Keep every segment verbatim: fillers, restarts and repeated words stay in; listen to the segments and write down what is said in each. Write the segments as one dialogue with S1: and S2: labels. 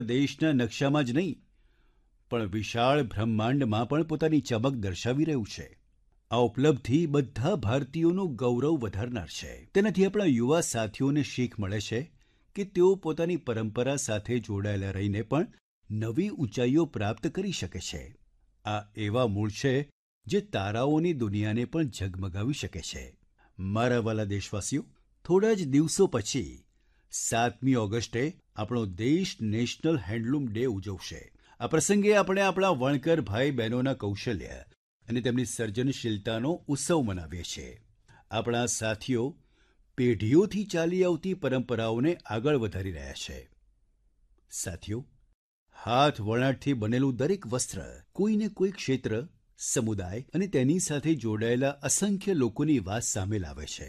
S1: દેશના નકશામાં જ નહીં, પણ વિશાળ બ્રહ્માંડમાં પણ પોતાની ચમક દર્શાવી રહ્યું છે. આ ઉપલબ્ધિ બધા ભારતીયોનું ગૌરવ વધારનાર છે. તેનાથી આપણા યુવા સાથીઓને શીખ મળે છે કે તેઓ પોતાની પરંપરા સાથે જોડાયેલા રહીને પણ નવી ઊંચાઈઓ પ્રાપ્ત કરી શકે છે. આ એવા મૂળ છે જે તારાઓની દુનિયાને પણ ઝગમગાવી શકે છે. મારા વહાલા દેશવાસીઓ, થોડા જ દિવસો પછી સાતમી ઓગસ્ટે આપણો દેશ નેશનલ હેન્ડલૂમ ડે ઉજવશે. આ પ્રસંગે આપણે આપણા વણકર ભાઈ બહેનોના કૌશલ્ય અને તેમની સર્જનશીલતાનો ઉત્સવ મનાવીએ છીએ. આપણા સાથીઓ પેઢીઓથી ચાલી આવતી પરંપરાઓને આગળ વધારી રહ્યા છે. સાથીઓ, હાથ વણાટથી બનેલું દરેક વસ્ત્ર કોઈને કોઈ ક્ષેત્ર, સમુદાય અને તેની સાથે જોડાયેલા અસંખ્ય લોકોની વાત સામે લાવે છે.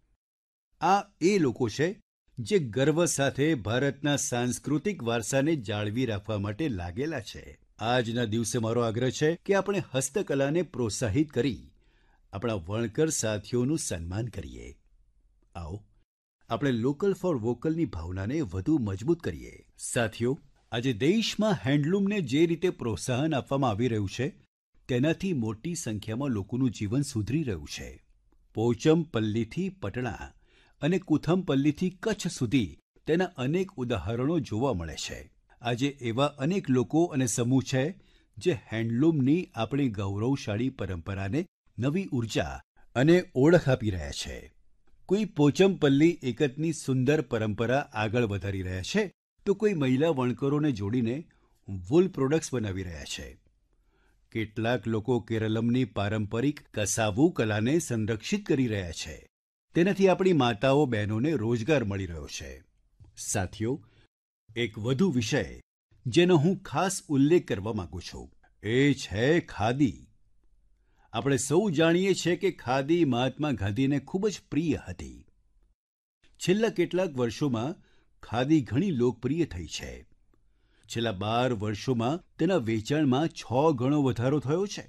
S1: આ એ લોકો છે જે ગર્વ સાથે ભારતના સાંસ્કૃતિક વારસાને જાળવી રાખવા માટે લાગેલા છે. આજના દિવસે મારો આગ્રહ છે કે આપણે હસ્તકલાને પ્રોત્સાહિત કરી આપણા વણકર સાથીઓનું સન્માન કરીએ. આવો, આપણે લોકલ ફોર વોકલની ભાવનાને વધુ મજબૂત કરીએ. સાથીઓ, આજે દેશમાં હેન્ડલૂમને જે રીતે પ્રોત્સાહન આપવામાં આવી રહ્યું છે, તેનાથી મોટી સંખ્યામાં લોકોનું જીવન સુધરી રહ્યું છે. પોચમપલ્લીથી પટણા અને કુથમપલ્લીથી કચ્છ સુધી તેના અનેક ઉદાહરણો જોવા મળે છે. આજે એવા અનેક લોકો અને સમૂહ છે જે હેન્ડલૂમની આપણી ગૌરવશાળી પરંપરાને નવી ઊર્જા અને ઓળખ આપી રહ્યા છે. કોઈ પોચમપલ્લી એકતની સુંદર પરંપરા આગળ વધારી રહ્યા છે, તો કોઈ મહિલા વણકરોને જોડીને વૂલ પ્રોડક્ટ્સ બનાવી રહ્યા છે. કેટલાક લોકો કેરલમની પારંપરિક કસાવુ કલાને સંરક્ષિત કરી રહ્યા છે. તેનાથી આપણી માતાઓ બહેનોને રોજગાર મળી રહ્યો છે. સાથીઓ, એક વધુ વિષય જેનો હું ખાસ ઉલ્લેખ કરવા માંગુ છું, એ છે ખાદી. આપણે સૌ જાણીએ છીએ કે ખાદી મહાત્મા ગાંધીને ખૂબ જ પ્રિય હતી. છેલ્લા કેટલાક વર્ષોમાં ખાદી ઘણી લોકપ્રિય થઈ છે. છેલ્લા બાર વર્ષોમાં તેના વેચાણમાં છ ગણો વધારો થયો છે.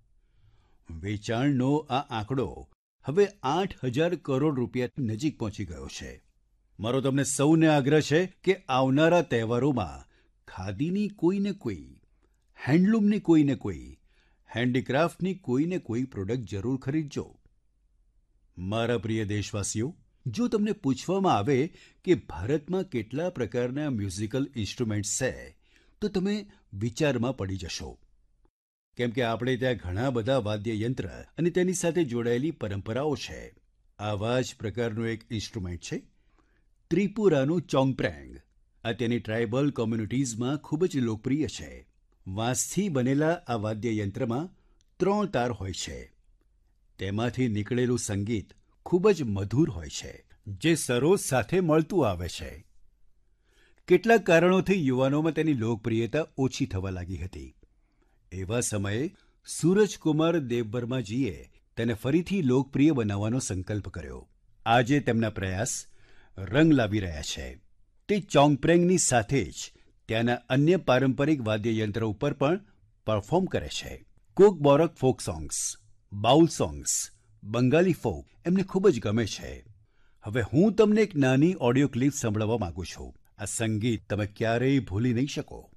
S1: વેચાણનો આ આંકડો હવે આઠ હજાર કરોડ રૂપિયાની નજીક પહોંચી ગયો છે. મારો તમને સૌને આગ્રહ છે કે આવનારા તહેવારોમાં ખાદીની કોઈને કોઈ, હેન્ડલૂમની કોઈને કોઈ, હેન્ડીક્રાફ્ટની કોઈને કોઈ પ્રોડક્ટ જરૂર ખરીદજો. મારા પ્રિય દેશવાસીઓ, જો તમને પૂછવામાં આવે કે ભારતમાં કેટલા પ્રકારના મ્યુઝિકલ ઇન્સ્ટ્રુમેન્ટ્સ છે, તો તમે વિચારમાં પડી જશો. કેમ કે આપણે ત્યાં ઘણા બધા વાદ્યયંત્ર અને તેની સાથે જોડાયેલી પરંપરાઓ છે. આવા જ પ્રકારનું એક ઇન્સ્ટ્રુમેન્ટ છે ત્રિપુરાનું ચોંગપ્રેંગ. આ તેની ટ્રાઇબલ કોમ્યુનિટીઝમાં ખૂબ જ લોકપ્રિય છે. વાંસથી બનેલા આ વાદ્યયંત્રમાં ત્રણ તાર હોય છે. તેમાંથી નીકળેલું સંગીત ખૂબ જ મધુર હોય છે, જે સરોદ સાથે મળતું આવે છે. કેટલાક કારણોથી યુવાનોમાં તેની લોકપ્રિયતા ઓછી થવા લાગી હતી. એવા સમયે સૂરજકુમાર દેવબર્માજીએ તેને ફરીથી લોકપ્રિય બનાવવાનો સંકલ્પ કર્યો. આજે તેમના પ્રયાસ રંગ લાવી રહ્યા છે. તે ચોંગપ્રેંગની સાથે જ ત્યાંના અન્ય પારંપરિક વાદ્યયંત્રો ઉપર પણ પરફોર્મ કરે છે. Kokborok folk songs, bowl songs, Bengali folk એમને ખૂબ જ ગમે છે. હવે હું તમને એક નાની ઓડિયો ક્લિપ સંભળાવવા માંગુ છું. આ સંગીત તમે ક્યારેય ભૂલી નહીં શકો.